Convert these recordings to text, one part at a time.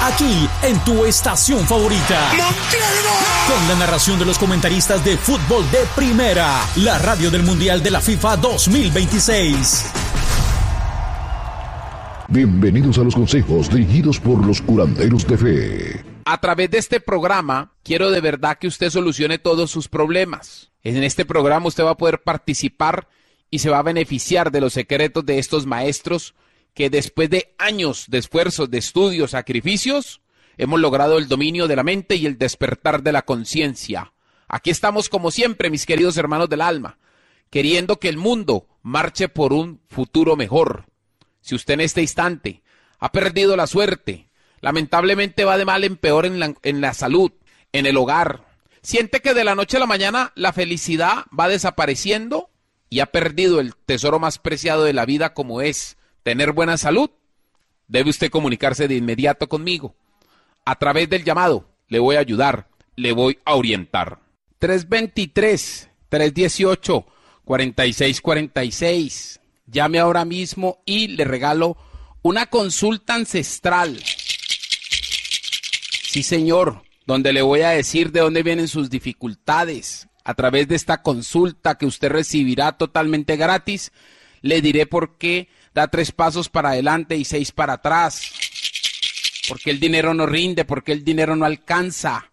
aquí en tu estación favorita. Con la narración de los comentaristas de fútbol de primera, la radio del Mundial de la FIFA 2026. Bienvenidos a los consejos dirigidos por los curanderos de fe. A través de este programa, quiero de verdad que usted solucione todos sus problemas. En este programa usted va a poder participar y se va a beneficiar de los secretos de estos maestros que después de años de esfuerzos, de estudios, sacrificios, hemos logrado el dominio de la mente y el despertar de la conciencia. Aquí estamos como siempre, mis queridos hermanos del alma, queriendo que el mundo marche por un futuro mejor. Si usted en este instante ha perdido la suerte, lamentablemente va de mal en peor en la salud, en el hogar, siente que de la noche a la mañana la felicidad va desapareciendo y ha perdido el tesoro más preciado de la vida, como es tener buena salud, debe usted comunicarse de inmediato conmigo. A través del llamado le voy a ayudar, le voy a orientar. 323-318-4646. Llame ahora mismo y le regalo una consulta ancestral. Sí, señor, donde le voy a decir de dónde vienen sus dificultades. A través de esta consulta que usted recibirá totalmente gratis, le diré por qué da 3 pasos para adelante y 6 para atrás. ¿Por qué el dinero no rinde? ¿Por qué el dinero no alcanza?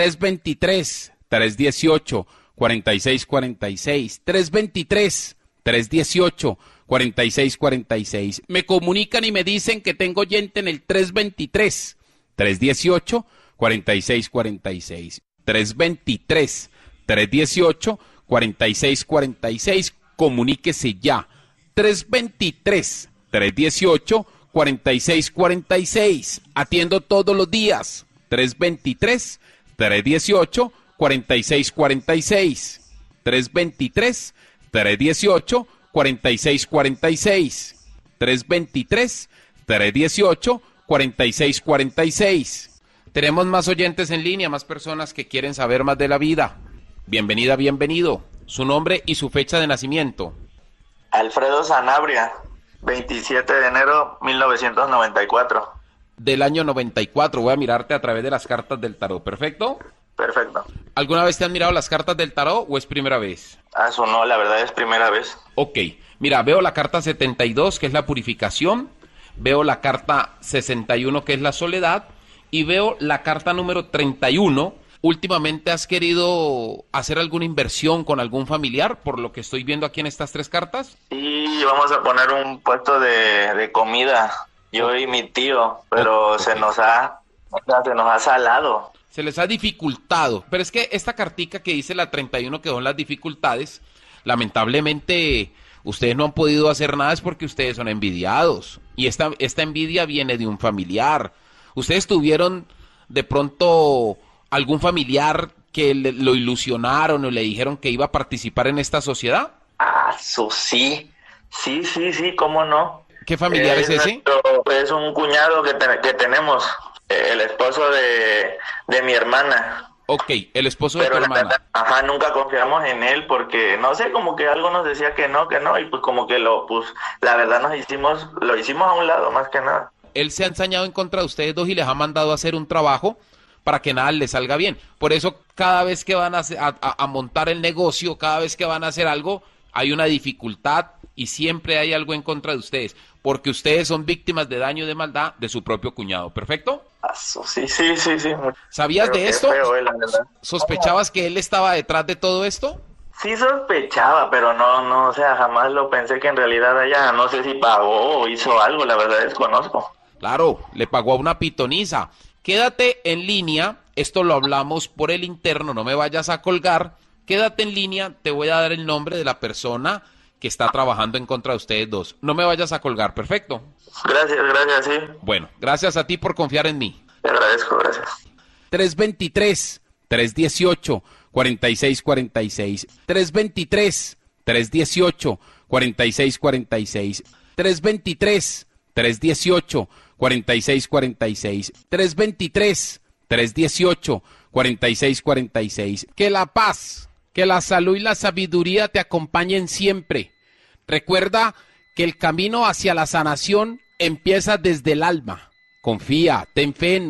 323-318-4646. 323-318-4646. Me comunican y me dicen que tengo oyente en el 323-318-4646. 323-318-4646. Comuníquese ya. 323-318-4646. Atiendo todos los días. 323-318-4646. 323-318-4646. 323-318-4646. Tenemos más oyentes en línea, más personas que quieren saber más de la vida. Bienvenida, bienvenido. Su nombre y su fecha de nacimiento. Alfredo Sanabria, 27 de enero 1994. Del año 94, voy a mirarte a través de las cartas del tarot, ¿perfecto? Perfecto. ¿Alguna vez te han mirado las cartas del tarot o es primera vez? Eso no, la verdad es primera vez. Ok, mira, veo la carta 72, que es la purificación, veo la carta 61, que es la soledad, y veo la carta número 31. ¿Últimamente has querido hacer alguna inversión con algún familiar, por lo que estoy viendo aquí en estas 3 cartas? Sí, vamos a poner un puesto de comida, yo y mi tío, pero se nos ha salado. Se les ha dificultado, pero es que esta cartica que dice la 31, que son las dificultades, lamentablemente ustedes no han podido hacer nada, es porque ustedes son envidiados, y esta envidia viene de un familiar. Ustedes tuvieron de pronto algún familiar que lo ilusionaron o le dijeron que iba a participar en esta sociedad. Sí, ¿cómo no? ¿Qué familiar es ese? Es un cuñado que tenemos, el esposo de mi hermana. Ok, el esposo de tu hermana. Nunca confiamos en él porque, no sé, como que algo nos decía que no, y pues como que la verdad lo hicimos a un lado más que nada. Él se ha ensañado en contra de ustedes dos y les ha mandado a hacer un trabajo para que nada les salga bien. Por eso cada vez que van a montar el negocio, cada vez que van a hacer algo, hay una dificultad y siempre hay algo en contra de ustedes, porque ustedes son víctimas de daño y de maldad de su propio cuñado, ¿perfecto? Sí. ¿Sabías de esto? Feo, la verdad. ¿Sospechabas que él estaba detrás de todo esto? Sí sospechaba, pero no, o sea, jamás lo pensé que en realidad ella, no sé si pagó o hizo algo, la verdad desconozco. Claro, le pagó a una pitoniza. Quédate en línea, esto lo hablamos por el interno, no me vayas a colgar. Quédate en línea, te voy a dar el nombre de la persona que está trabajando en contra de ustedes dos. No me vayas a colgar, ¿perfecto? Gracias, sí. Bueno, gracias a ti por confiar en mí. Te agradezco, gracias. 323-318-4646. 323-318-4646. 323-318-4646. 323-318-4646. Que la paz, que la salud y la sabiduría te acompañen siempre. Recuerda que el camino hacia la sanación empieza desde el alma. Confía, ten fe en